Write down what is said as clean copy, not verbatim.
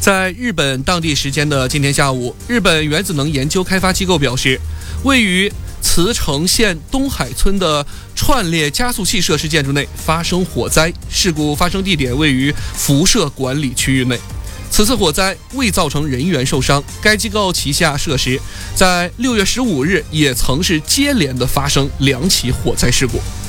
在日本当地时间的今天下午，日本原子能研究开发机构表示，位于茨城县东海村的串列加速器设施建筑内发生火灾，事故发生地点位于辐射管理区域内。此次火灾未造成人员受伤，该机构旗下设施在6月15日也曾是接连的发生2起火灾事故。